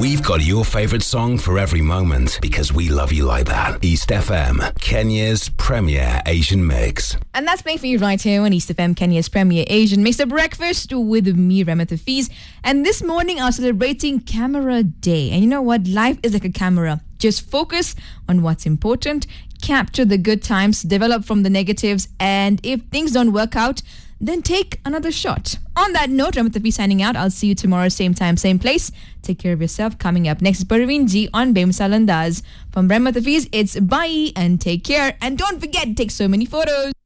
We've got your favourite song for every moment because we love you like that. East FM, Kenya's premier Asian mix. And that's playing for you right here on East FM, Kenya's premier Asian mix. A breakfast with me, Ramat Hafiz. And this morning, I'm celebrating Camera Day. And you know what? Life is like a camera. Just focus on what's important, capture the good times, develop from the negatives, and if things don't work out, then take another shot. On that note, Ramat Hafiz signing out. I'll see you tomorrow, same time, same place. Take care of yourself. Coming up next, Parveen G on Bemsalandaz. From Ramat Hafiz, it's bye and take care. And don't forget, take so many photos.